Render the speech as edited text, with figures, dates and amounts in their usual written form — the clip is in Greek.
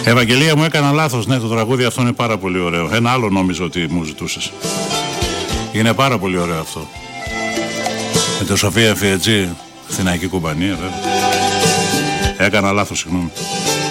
Ευαγγελία, μου έκανα λάθος. Ναι, το τραγούδι αυτό είναι πάρα πολύ ωραίο. Ένα άλλο νόμιζω ότι μου ζητούσες. Είναι πάρα πολύ ωραίο αυτό. Με το Σοφία Φιετζή, Αθηναϊκή Κουμπανία, βέβαια. Έκανα λάθος, συγγνώμη.